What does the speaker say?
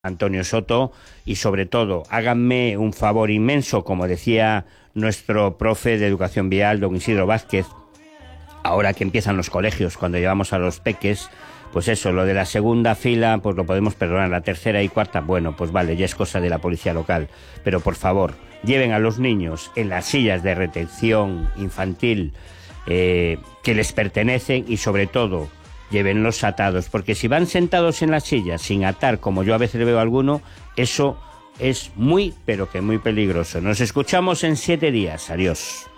Antonio Soto, y sobre todo háganme un favor inmenso, como decía nuestro profe de educación vial, don Isidro Vázquez, ahora que empiezan los colegios, cuando llevamos a los peques, pues eso, lo de la segunda fila, pues lo podemos perdonar, la tercera y cuarta, bueno, pues vale, ya es cosa de la policía local, pero por favor, lleven a los niños en las sillas de retención infantil que les pertenecen y sobre todo, llévenlos atados, porque si van sentados en la silla sin atar, como yo a veces veo a alguno, eso es muy, pero que muy peligroso. Nos escuchamos en 7 días. Adiós.